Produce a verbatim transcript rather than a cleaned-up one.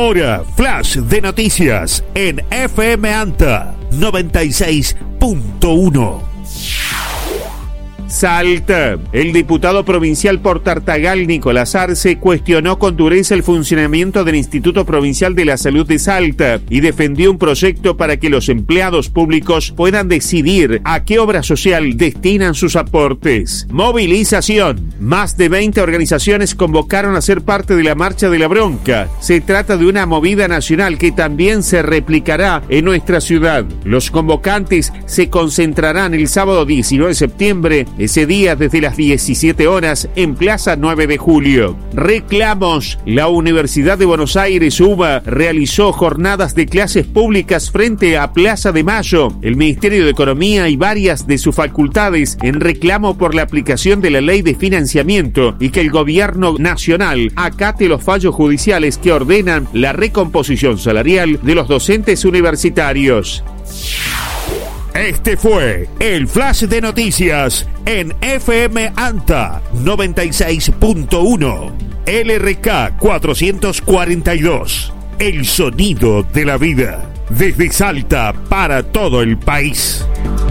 Ahora, flash de noticias en F M Anta noventa y seis punto uno. Salta. El diputado provincial por Tartagal, Nicolás Arce, cuestionó con dureza el funcionamiento del Instituto Provincial de la Salud de Salta y defendió un proyecto para que los empleados públicos puedan decidir a qué obra social destinan sus aportes. Movilización. Más de veinte organizaciones convocaron a ser parte de la Marcha de la Bronca. Se trata de una movida nacional que también se replicará en nuestra ciudad. Los convocantes se concentrarán el sábado diecinueve de septiembre, ese día desde las diecisiete horas en Plaza nueve de julio. Reclamos. La Universidad de Buenos Aires, U B A, realizó jornadas de clases públicas frente a Plaza de Mayo. El Ministerio de Economía y varias de sus facultades en reclamo por la aplicación de la ley de financiamiento y que el gobierno nacional acate los fallos judiciales que ordenan la recomposición salarial de los docentes universitarios. Este fue el flash de noticias en F M Anta noventa y seis punto uno. L R K cuatrocientos cuarenta y dos. El sonido de la vida. Desde Salta para todo el país.